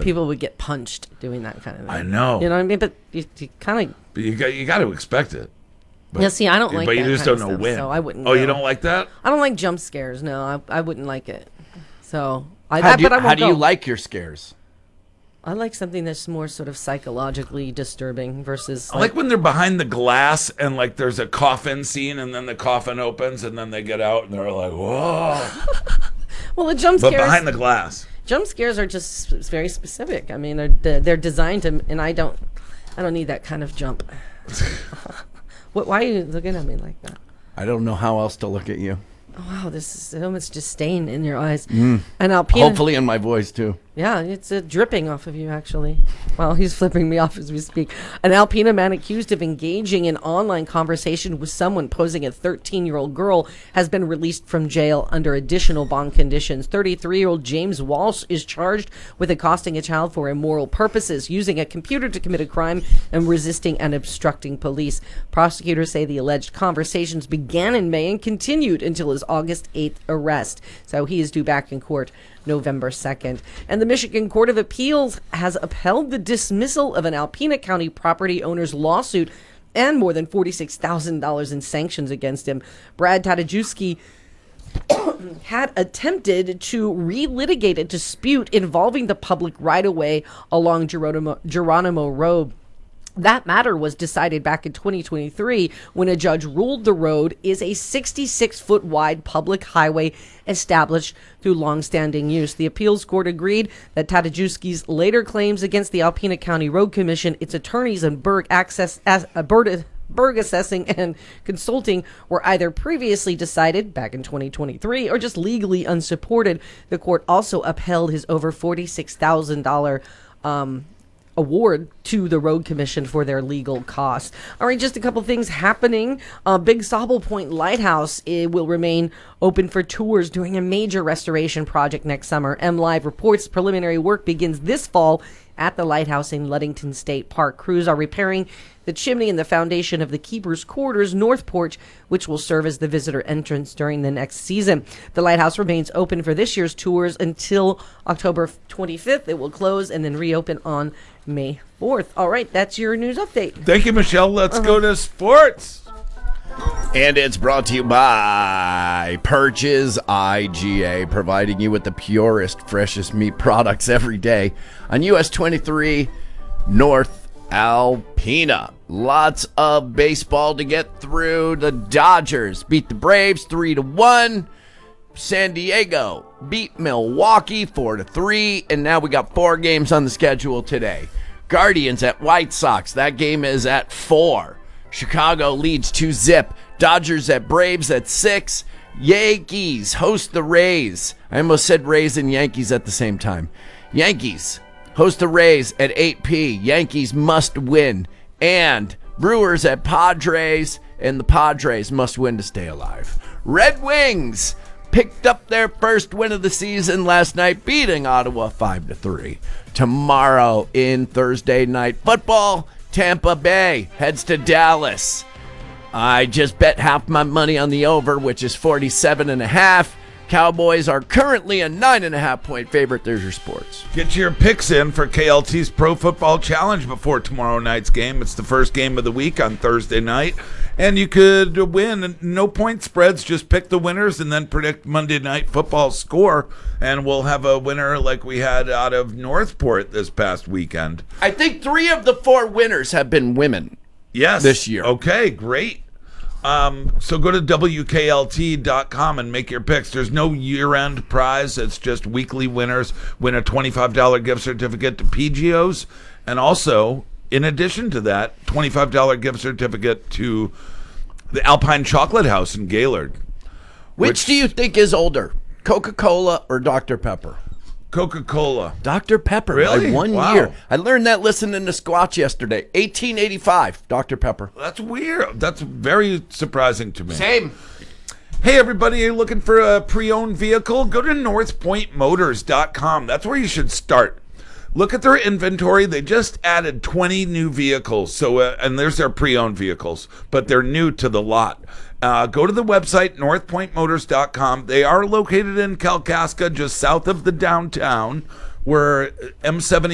people would get punched doing that kind of thing. I know. You know what I mean? But you kind of... But you got to expect it. But, yeah, see, I don't like that. But you just don't know stuff, when. So I wouldn't. Oh, you don't like that? I don't like jump scares. No, I wouldn't like it. So How do you like your scares? I like something that's more sort of psychologically disturbing versus. I like when they're behind the glass and like there's a coffin scene and then the coffin opens and then they get out and they're like, whoa. Well, the jump scares. But behind the glass. Jump scares are just very specific. I mean, they're designed to, and I don't need that kind of jump. Why are you looking at me like that? I don't know how else to look at you. Oh, wow, this is so much disdain in your eyes. And Alpina, hopefully in my voice, too. Yeah, it's dripping off of you, actually. Well, he's flipping me off as we speak. An Alpena man accused of engaging in online conversation with someone posing a 13-year-old girl has been released from jail under additional bond conditions. 33-year-old James Walsh is charged with accosting a child for immoral purposes, using a computer to commit a crime, and resisting and obstructing police. Prosecutors say the alleged conversations began in May and continued until his August 8th arrest. So he is due back in court November 2nd. And the Michigan Court of Appeals has upheld the dismissal of an Alpena County property owner's lawsuit and more than $46,000 in sanctions against him. Brad Tadajewski had attempted to relitigate a dispute involving the public right-of-way along Geronimo Road. That matter was decided back in 2023 when a judge ruled the road is a 66-foot wide public highway established through longstanding use. The appeals court agreed that Tadajewski's later claims against the Alpena County Road Commission, its attorneys, and Berg Assessing and Consulting were either previously decided back in 2023 or just legally unsupported. The court also upheld his over $46,000 award to the Road Commission for their legal costs. All right, just a couple things happening. Big Sauble Point Lighthouse will remain open for tours during a major restoration project next summer. MLive reports preliminary work begins this fall at the lighthouse in Ludington State Park. Crews are repairing the chimney and the foundation of the Keeper's Quarters North Porch, which will serve as the visitor entrance during the next season. The lighthouse remains open for this year's tours until October 25th. It will close and then reopen on May 4th. All right, that's your news update. Thank you, Michelle. Let's go to sports. And it's brought to you by Purchase IGA, providing you with the purest, freshest meat products every day on US 23 North Alpena. Lots of baseball to get through. The Dodgers beat the Braves 3-1. San Diego beat Milwaukee 4-3. And now we got 4 games on the schedule today. Guardians at White Sox. That game is at 4. Chicago leads 2-0. Dodgers at Braves at 6. Yankees host the Rays. I almost said Rays and Yankees at the same time. Yankees host the Rays at 8 Yankees must win. And Brewers at Padres. And the Padres must win to stay alive. Red Wings picked up their first win of the season last night, beating Ottawa 5-3. Tomorrow in Thursday Night Football, Tampa Bay heads to Dallas. I just bet half my money on the over, which is 47.5. Cowboys are currently a 9.5-point favorite. There's your sports. Get your picks in for KLT's Pro Football Challenge before tomorrow night's game. It's the first game of the week on Thursday night. And you could win. No point spreads. Just pick the winners and then predict Monday Night Football score. And we'll have a winner like we had out of Northport this past weekend. I think 3 of the 4 winners have been women. Yes. This year. Okay, great. So go to WKLT.com and make your picks. There's no year-end prize. It's just weekly winners win a $25 gift certificate to PGO's. And also, in addition to that, $25 gift certificate to the Alpine Chocolate House in Gaylord. Which do you think is older, Coca-Cola or Dr. Pepper? Coca-Cola. Dr. Pepper. Really? By 1 year. I learned that listening to Squatch yesterday. 1885, Dr. Pepper. That's weird. That's very surprising to me. Same. Hey, everybody, you're looking for a pre-owned vehicle? Go to northpointmotors.com. That's where you should start. Look at their inventory. They just added 20 new vehicles. So, and there's their pre-owned vehicles, but they're new to the lot. Go to the website, northpointmotors.com. They are located in Kalkaska, just south of the downtown, where M70